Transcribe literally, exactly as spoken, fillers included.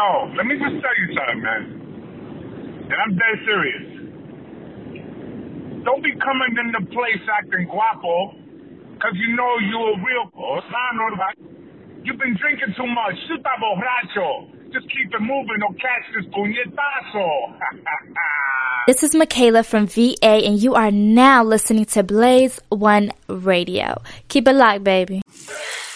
Yo, let me just tell you something, man. And I'm dead serious. Don't be coming in the place acting guapo, because you know you a real Osano. You've been drinking too much. Chuta borracho. Just keep it moving or catch this puñetazo. This is Michaela from V A, and you are now listening to Blaze One Radio. Keep it locked, baby.